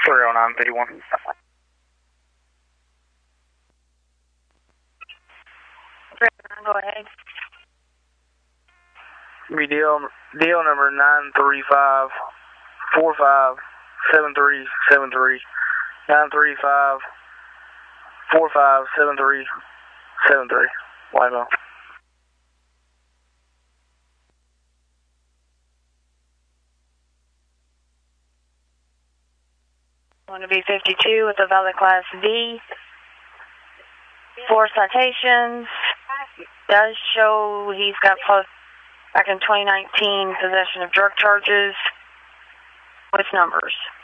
30951. Go ahead. DL number 935-457373. 935-457373. Whiteville. Going to be 52 with a valid class D. 4 citations. Does show he's got back in 2019 possession of drug charges with numbers.